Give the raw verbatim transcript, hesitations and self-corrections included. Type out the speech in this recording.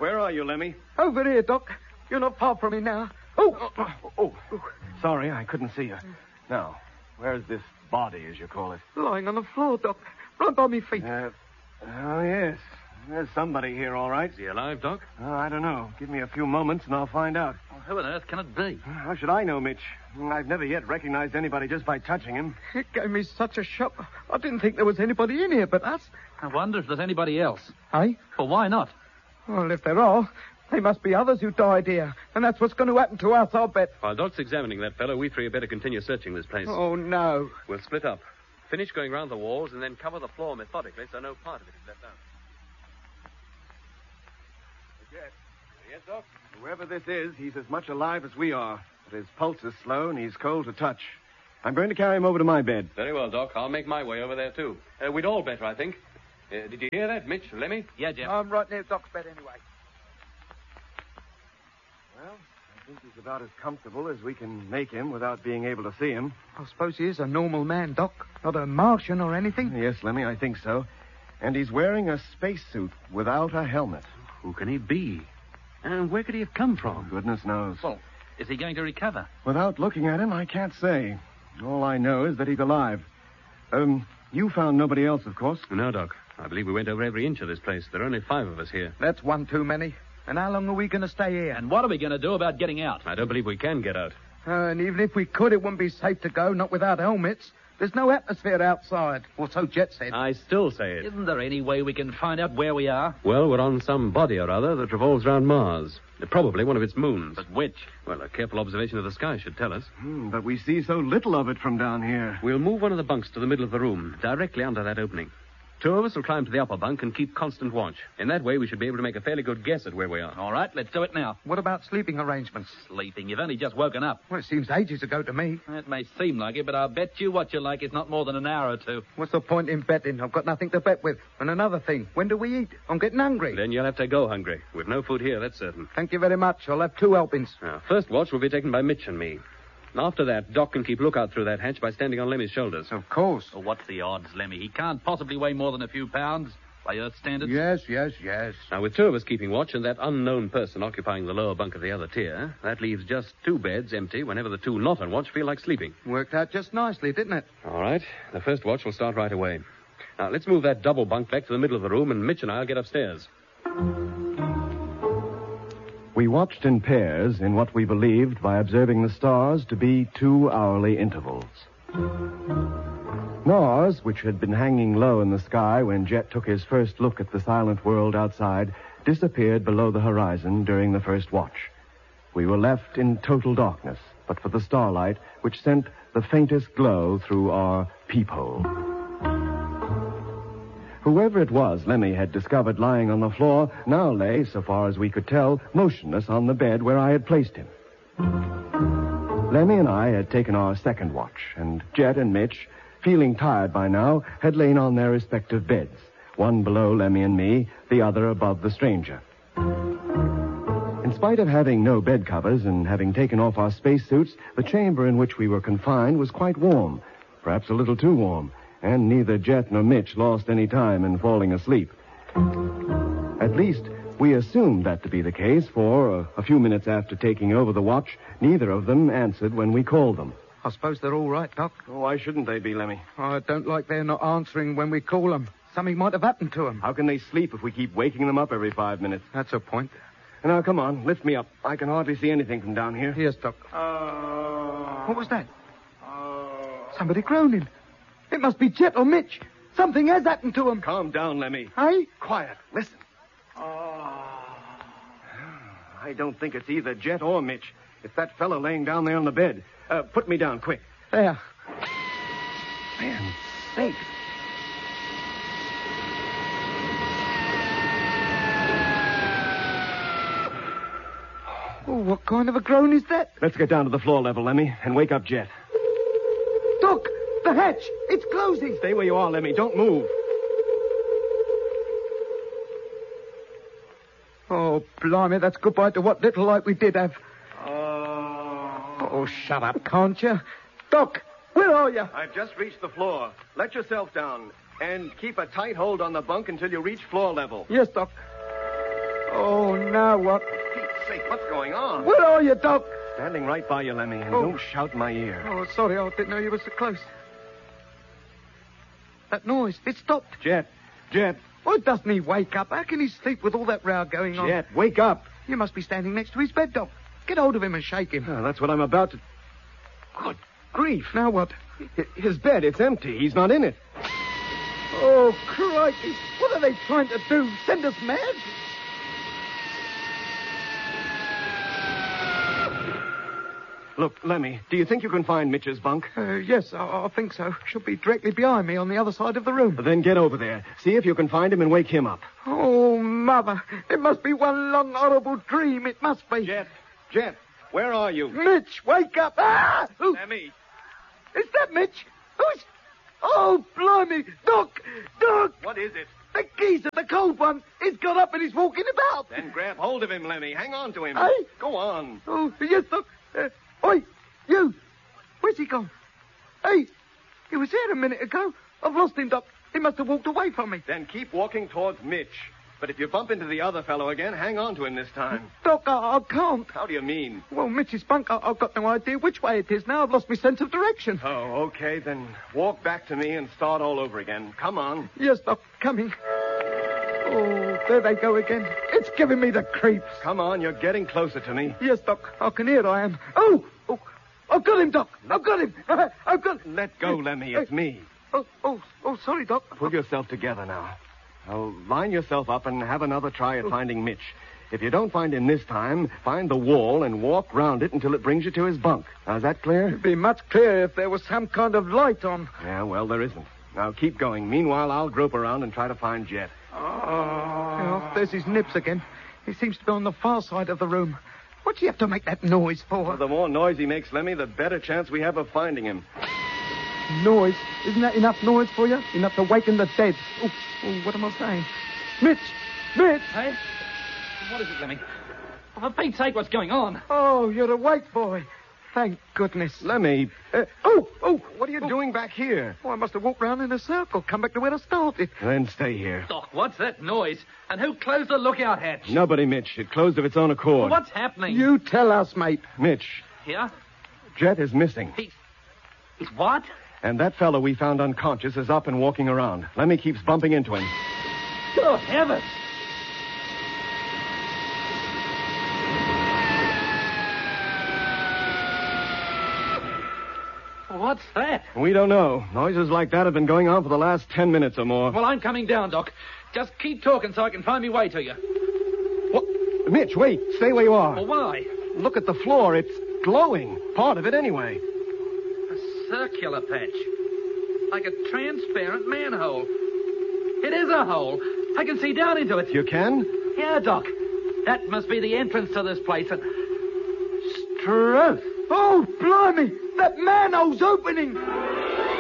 Where are you, Lemmy? Over here, Doc. You're not far from me now. Oh! Oh, oh, oh. Sorry, I couldn't see you. Now, where's this body, as you call it? Lying on the floor, Doc. Right by me feet. Uh, oh, yes. There's somebody here, all right. Is he alive, Doc? Oh, I don't know. Give me a few moments and I'll find out. Well, who on earth can it be? How should I know, Mitch? I've never yet recognized anybody just by touching him. It gave me such a shock. I didn't think there was anybody in here but us. I wonder if there's anybody else. Hey? Well, why not? Well, if there are, there must be others who died here. And that's what's going to happen to us, I'll bet. While Doc's examining that fellow, we three had better continue searching this place. Oh, no. We'll split up. Finish going round the walls and then cover the floor methodically so no part of it is left out. Yes, Doc? Whoever this is, he's as much alive as we are. But his pulse is slow and he's cold to touch. I'm going to carry him over to my bed. Very well, Doc. I'll make my way over there, too. Uh, we'd all better, I think. Uh, did you hear that, Mitch? Lemmy? Yeah, Jeff. I'm right near Doc's bed anyway. Well, I think he's about as comfortable as we can make him without being able to see him. I suppose he is a normal man, Doc. Not a Martian or anything. Yes, Lemmy, I think so. And he's wearing a spacesuit without a helmet. Who can he be? And where could he have come from? Goodness knows. Well, is he going to recover? Without looking at him, I can't say. All I know is that he's alive. Um, you found nobody else, of course. No, Doc. I believe we went over every inch of this place. There are only five of us here. That's one too many. And how long are we going to stay here? And what are we going to do about getting out? I don't believe we can get out. Uh, and even if we could, it wouldn't be safe to go, not without helmets. There's no atmosphere outside. Or so Jet said. I still say it. Isn't there any way we can find out where we are? Well, we're on some body or other that revolves around Mars. Probably one of its moons. But which? Well, a careful observation of the sky should tell us. Hmm, but we see so little of it from down here. We'll move one of the bunks to the middle of the room, directly under that opening. Two of us will climb to the upper bunk and keep constant watch. In that way, we should be able to make a fairly good guess at where we are. All right, let's do it now. What about sleeping arrangements? Sleeping? You've only just woken up. Well, it seems ages ago to me. It may seem like it, but I'll bet you what you like it's not more than an hour or two. What's the point in betting? I've got nothing to bet with. And another thing, when do we eat? I'm getting hungry. Then you'll have to go hungry. We've no food here, that's certain. Thank you very much. I'll have two helpings. Now, first watch will be taken by Mitch and me. After that, Doc can keep lookout through that hatch by standing on Lemmy's shoulders. Of course. Oh, what's the odds, Lemmy? He can't possibly weigh more than a few pounds by Earth standards. Yes, yes, yes. Now, with two of us keeping watch and that unknown person occupying the lower bunk of the other tier, that leaves just two beds empty whenever the two not on watch feel like sleeping. Worked out just nicely, didn't it? All right. The first watch will start right away. Now, let's move that double bunk back to the middle of the room, and Mitch and I'll get upstairs. We watched in pairs in what we believed, by observing the stars, to be two hourly intervals. Mars, which had been hanging low in the sky when Jet took his first look at the silent world outside, disappeared below the horizon during the first watch. We were left in total darkness, but for the starlight, which sent the faintest glow through our peephole. Whoever it was Lemmy had discovered lying on the floor now lay, so far as we could tell, motionless on the bed where I had placed him. Lemmy and I had taken our second watch, and Jet and Mitch, feeling tired by now, had lain on their respective beds, one below Lemmy and me, the other above the stranger. In spite of having no bed covers and having taken off our spacesuits, the chamber in which we were confined was quite warm, perhaps a little too warm, and neither Jet nor Mitch lost any time in falling asleep. At least, we assumed that to be the case, for uh, a few minutes after taking over the watch, neither of them answered when we called them. I suppose they're all right, Doc. Oh, why shouldn't they be, Lemmy? I don't like they're not answering when we call them. Something might have happened to them. How can they sleep if we keep waking them up every five minutes? That's a point. Now, come on, lift me up. I can hardly see anything from down here. Yes, Doc. Uh... What was that? Uh... Somebody groaning. It must be Jet or Mitch. Something has happened to them. Calm down, Lemmy. Hey? Quiet. Listen. I don't think it's either Jet or Mitch. It's that fellow laying down there on the bed. Uh, put me down, quick. There. Man, sakes. Oh, what kind of a groan is that? Let's get down to the floor level, Lemmy, and wake up Jet. Doc, the hatch. It's closing. Stay where you are, Lemmy. Don't move. Oh, blimey, that's goodbye to what little light we did have. Uh... Oh, shut up, can't you? Doc, where are you? I've just reached the floor. Let yourself down. And keep a tight hold on the bunk until you reach floor level. Yes, Doc. Oh, now what? Pete's sake, what's going on? Where are you, Doc? Standing right by you, Lemmy, and Oh. don't shout in my ear. Oh, sorry, I didn't know you were so close. That noise, it stopped. Jet, Jet, Why doesn't he wake up? How can he sleep with all that row going on? Jet, wake up. You must be standing next to his bed, Doc. Get hold of him and shake him. Oh, that's what I'm about to... Good grief. Now what? H- His bed, it's empty. He's not in it. Oh, crikey. What are they trying to do? Send us mad? Look, Lemmy, do you think you can find Mitch's bunk? Uh, yes, I, I think so. Should be directly behind me on the other side of the room. Then get over there. See if you can find him and wake him up. Oh, Mother. It must be one long, horrible dream. It must be. Jet, Jet, where are you? Mitch, wake up. Ah! Who? Lemmy. Is that Mitch? Who's... Oh, blimey. Doc! Doc! What is it? The geezer, the cold one, he's got up and he's walking about. Then grab hold of him, Lemmy. Hang on to him. Hey? Go on. Oh, yes, Doc. Uh, oi, you. Where's he gone? Hey, he was here a minute ago. I've lost him, Doc. He must have walked away from me. Then keep walking towards Mitch. But if you bump into the other fellow again, hang on to him this time. Doc, I, I can't. How do you mean? Well, Mitch's bunk, I, I've got no idea which way it is now. I've lost my sense of direction. Oh, okay. Then walk back to me and start all over again. Come on. Yes, Doc, coming. Oh, there they go again. It's giving me the creeps. Come on, you're getting closer to me. Yes, Doc, I can hear I am. Oh, oh, I've got him, Doc. I've got him. I've got... Let go, Lemmy. It's me. Oh, oh, oh, sorry, Doc. Pull yourself together now. Now, line yourself up and have another try at finding Mitch. If you don't find him this time, find the wall and walk round it until it brings you to his bunk. Now, is that clear? It'd be much clearer if there was some kind of light on. Yeah, well, there isn't. Now, keep going. Meanwhile, I'll grope around and try to find Jet. Oh, there's his nips again. He seems to be on the far side of the room. What do you have to make that noise for? Well, the more noise he makes, Lemmy, the better chance we have of finding him. Noise? Isn't that enough noise for you? Enough to waken the dead? Oh, oh, what am I saying? Mitch! Mitch! Hey? What is it, Lemmy? Oh, for Pete's sake, what's going on? Oh, you're awake, boy. Thank goodness. Lemmy, Uh, oh, oh, what are you oh. doing back here? Oh, I must have walked round in a circle, come back to where I started. Then stay here. Doc, what's that noise? And who closed the lookout hatch? Nobody, Mitch. It closed of its own accord. What's happening? You tell us, mate. Mitch, Yeah? Jet is missing. He's... He's what? And that fellow we found unconscious is up and walking around. Lemmy keeps bumping into him. Good heavens! What's that? We don't know. Noises like that have been going on for the last ten minutes or more. Well, I'm coming down, Doc. Just keep talking so I can find my way to you. What? Mitch, wait. Stay where you are. Well, why? Look at the floor. It's glowing. Part of it, anyway. A circular patch. Like a transparent manhole. It is a hole. I can see down into it. You can? Yeah, Doc. That must be the entrance to this place. And... Struth. Oh, blimey! That manhole's opening!